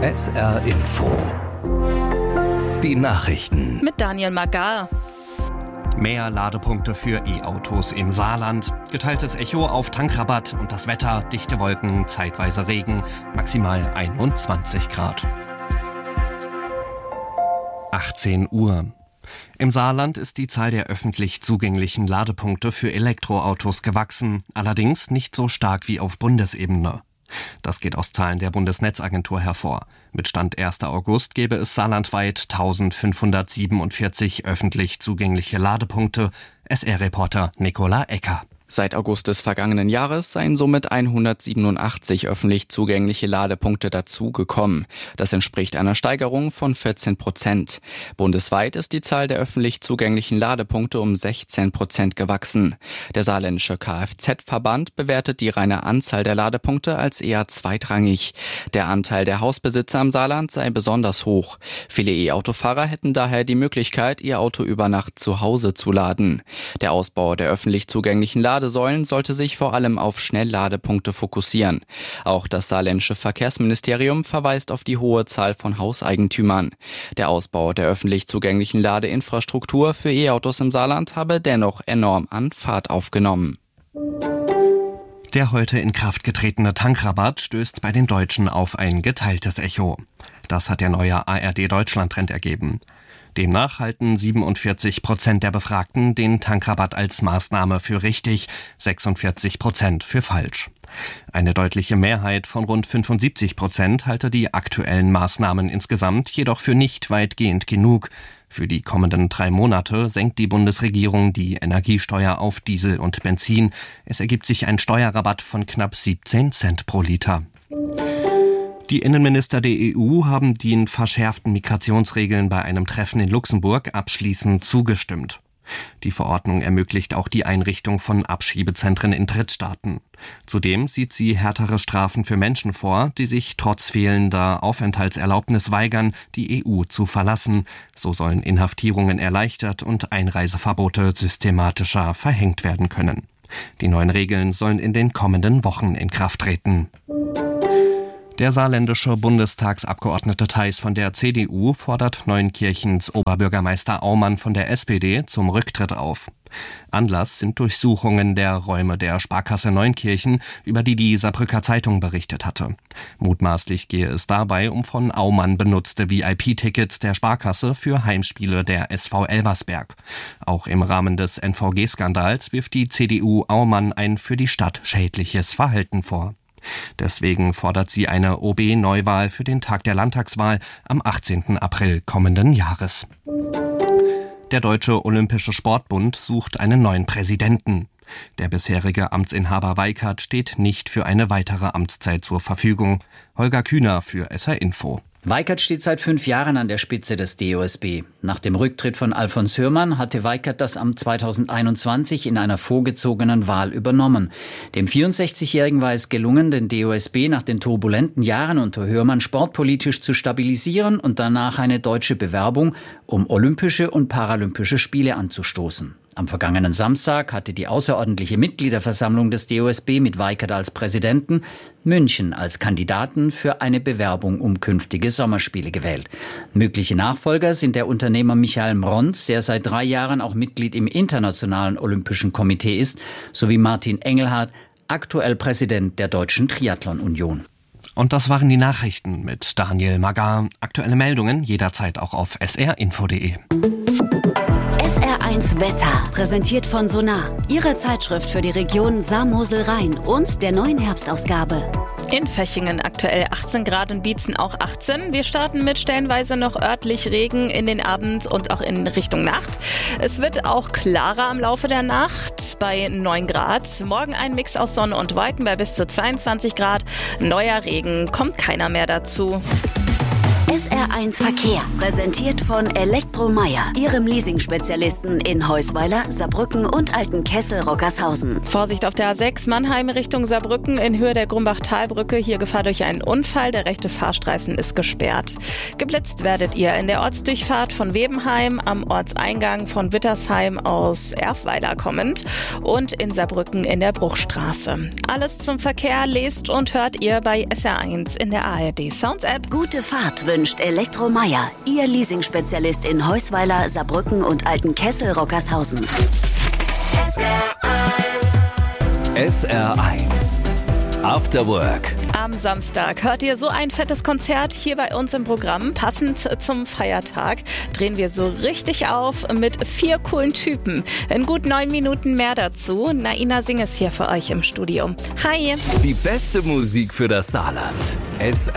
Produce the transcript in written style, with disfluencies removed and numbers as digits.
SR Info. Die Nachrichten. Mit Daniel Magar. Mehr Ladepunkte für E-Autos im Saarland. Geteiltes Echo auf Tankrabatt und das Wetter. Dichte Wolken, zeitweise Regen. Maximal 21 Grad. 18 Uhr. Im Saarland ist die Zahl der öffentlich zugänglichen Ladepunkte für Elektroautos gewachsen. Allerdings nicht so stark wie auf Bundesebene. Das geht aus Zahlen der Bundesnetzagentur hervor. Mit Stand 1. August gäbe es saarlandweit 1547 öffentlich zugängliche Ladepunkte. SR-Reporter Nicola Ecker. Seit August des vergangenen Jahres seien somit 187 öffentlich zugängliche Ladepunkte dazugekommen. Das entspricht einer Steigerung von 14%. Bundesweit ist die Zahl der öffentlich zugänglichen Ladepunkte um 16% gewachsen. Der saarländische Kfz-Verband bewertet die reine Anzahl der Ladepunkte als eher zweitrangig. Der Anteil der Hausbesitzer im Saarland sei besonders hoch. Viele E-Autofahrer hätten daher die Möglichkeit, ihr Auto über Nacht zu Hause zu laden. Der Ausbau der öffentlich zugänglichen Ladesäulen sollte sich vor allem auf Schnellladepunkte fokussieren. Auch das saarländische Verkehrsministerium verweist auf die hohe Zahl von Hauseigentümern. Der Ausbau der öffentlich zugänglichen Ladeinfrastruktur für E-Autos im Saarland habe dennoch enorm an Fahrt aufgenommen. Der heute in Kraft getretene Tankrabatt stößt bei den Deutschen auf ein geteiltes Echo. Das hat der neue ARD-Deutschland-Trend ergeben. Demnach halten 47% der Befragten den Tankrabatt als Maßnahme für richtig, 46% für falsch. Eine deutliche Mehrheit von rund 75% halte die aktuellen Maßnahmen insgesamt jedoch für nicht weitgehend genug. Für die kommenden 3 Monate senkt die Bundesregierung die Energiesteuer auf Diesel und Benzin. Es ergibt sich ein Steuerrabatt von knapp 17 Cent pro Liter. Die Innenminister der EU haben den verschärften Migrationsregeln bei einem Treffen in Luxemburg abschließend zugestimmt. Die Verordnung ermöglicht auch die Einrichtung von Abschiebezentren in Drittstaaten. Zudem sieht sie härtere Strafen für Menschen vor, die sich trotz fehlender Aufenthaltserlaubnis weigern, die EU zu verlassen. So sollen Inhaftierungen erleichtert und Einreiseverbote systematischer verhängt werden können. Die neuen Regeln sollen in den kommenden Wochen in Kraft treten. Der saarländische Bundestagsabgeordnete Theis von der CDU fordert Neunkirchens Oberbürgermeister Aumann von der SPD zum Rücktritt auf. Anlass sind Durchsuchungen der Räume der Sparkasse Neunkirchen, über die Saarbrücker Zeitung berichtet hatte. Mutmaßlich gehe es dabei um von Aumann benutzte VIP-Tickets der Sparkasse für Heimspiele der SV Elversberg. Auch im Rahmen des NVG-Skandals wirft die CDU Aumann ein für die Stadt schädliches Verhalten vor. Deswegen fordert sie eine OB-Neuwahl für den Tag der Landtagswahl am 18. April kommenden Jahres. Der Deutsche Olympische Sportbund sucht einen neuen Präsidenten. Der bisherige Amtsinhaber Weikert steht nicht für eine weitere Amtszeit zur Verfügung. Holger Kühner für SR Info. Weikert steht seit 5 Jahren an der Spitze des DOSB. Nach dem Rücktritt von Alfons Hürmann hatte Weikert das Amt 2021 in einer vorgezogenen Wahl übernommen. Dem 64-Jährigen war es gelungen, den DOSB nach den turbulenten Jahren unter Hürmann sportpolitisch zu stabilisieren und danach eine deutsche Bewerbung um Olympische und Paralympische Spiele anzustoßen. Am vergangenen Samstag hatte die außerordentliche Mitgliederversammlung des DOSB mit Weikert als Präsidenten München als Kandidaten für eine Bewerbung um künftige Sommerspiele gewählt. Mögliche Nachfolger sind der Unternehmer Michael Mronz, der seit 3 Jahren auch Mitglied im Internationalen Olympischen Komitee ist, sowie Martin Engelhardt, aktuell Präsident der Deutschen Triathlon-Union. Und das waren die Nachrichten mit Daniel Magar. Aktuelle Meldungen jederzeit auch auf srinfo.de. SR1 Wetter, präsentiert von Sonar, Ihre Zeitschrift für die Region Saar-Mosel-Rhein und der neuen Herbstausgabe. In Fechingen aktuell 18 Grad, in Bietzen auch 18. Wir starten mit stellenweise noch örtlich Regen in den Abend und auch in Richtung Nacht. Es wird auch klarer im Laufe der Nacht bei 9 Grad. Morgen ein Mix aus Sonne und Wolken bei bis zu 22 Grad. Neuer Regen kommt keiner mehr dazu. SR1 Verkehr, präsentiert von Elektromeier, Ihrem Leasing-Spezialisten in Heusweiler, Saarbrücken und Altenkessel-Rockershausen. Vorsicht auf der A6 Mannheim Richtung Saarbrücken in Höhe der Grumbach-Talbrücke. Hier Gefahr durch einen Unfall. Der rechte Fahrstreifen ist gesperrt. Geblitzt werdet ihr in der Ortsdurchfahrt von Webenheim, am Ortseingang von Wittersheim aus Erfweiler kommend und in Saarbrücken in der Bruchstraße. Alles zum Verkehr lest und hört ihr bei SR1 in der ARD Sounds App. Gute Fahrt wünscht Elektromeier, Ihr Leasing-Spezialist in Heusweiler, Saarbrücken und Altenkessel-Rockershausen. SR1 After Work. Am Samstag hört ihr so ein fettes Konzert hier bei uns im Programm. Passend zum Feiertag drehen wir so richtig auf mit 4 coolen Typen. In gut 9 Minuten mehr dazu. Naina Singh ist hier für euch im Studio. Hi! Die beste Musik für das Saarland. SR